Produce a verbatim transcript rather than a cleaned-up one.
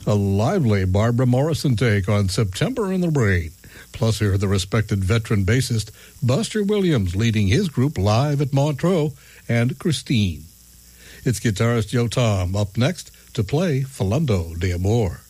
A lively Barbara Morrison take on September in the Rain. Plus, hear the respected veteran bassist Buster Williams leading his group live at Montreux, and Christine. It's guitarist Joe Tom up next to play Falando de Amor.